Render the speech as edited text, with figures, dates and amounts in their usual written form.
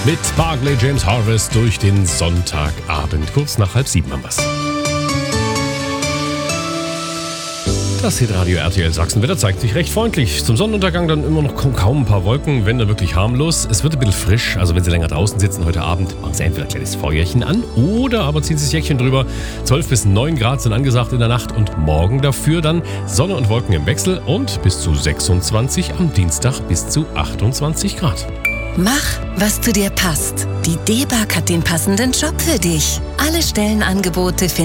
Mit Barclay James Harvest durch den Sonntagabend. Kurz nach 6:30 haben wir's. Das Hitradio RTL Sachsen-Wetter zeigt sich recht freundlich. Zum Sonnenuntergang dann immer noch kaum ein paar Wolken, wenn dann wirklich harmlos. Es wird ein bisschen frisch, also wenn Sie länger draußen sitzen heute Abend, machen Sie entweder ein kleines Feuerchen an oder aber ziehen Sie das Jäckchen drüber. 12 bis 9 Grad sind angesagt in der Nacht und morgen dafür dann Sonne und Wolken im Wechsel und bis zu 26, am Dienstag bis zu 28 Grad. Mach, was zu dir passt. Die D-Bag hat den passenden Job für dich. Alle Stellenangebote